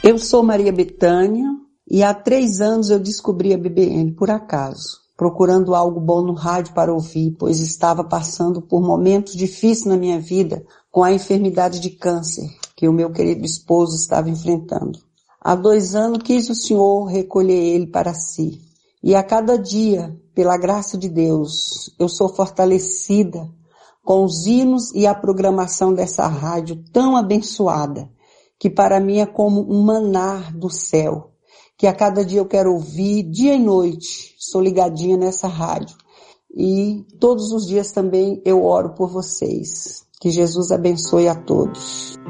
Eu sou Maria Bethânia e há 3 anos eu descobri a BBN por acaso, procurando algo bom no rádio para ouvir, pois estava passando por momentos difíceis na minha vida com a enfermidade de câncer que o meu querido esposo estava enfrentando. Há 2 anos quis o Senhor recolher ele para si. E a cada dia, pela graça de Deus, eu sou fortalecida com os hinos e a programação dessa rádio tão abençoada, que para mim é como um maná do céu, que a cada dia eu quero ouvir, dia e noite, sou ligadinha nessa rádio. E todos os dias também eu oro por vocês. Que Jesus abençoe a todos.